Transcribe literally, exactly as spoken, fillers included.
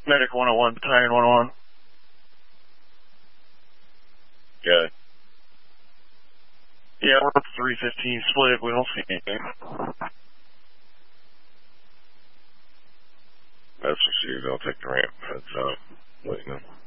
Medic one oh one, Battalion one oh one. Good. Yeah, we're three fifteen split. We don't see anything. That's what you. They'll take the ramp. That's uh, waiting.